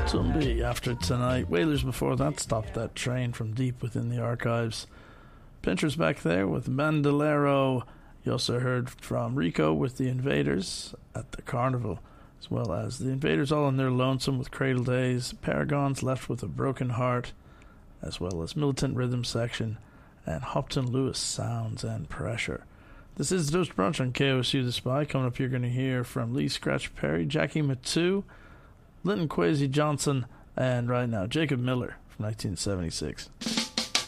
Tumby after tonight. Wailers before that. Stopped That Train from deep within the archives. Pinchers back there with Bandolero. You also heard from Rico with the Invaders at the Carnival, as well as the Invaders all on their lonesome with Cradle Days. Paragons Left with a Broken Heart, as well as Militant Rhythm Section and Hopton Lewis Sounds and Pressure. This is Dose Brunch on KOSU The Spy. Coming up, you're going to hear from Lee Scratch Perry, Jackie Matu, Linton Kwesi Johnson, and right now, Jacob Miller from 1976.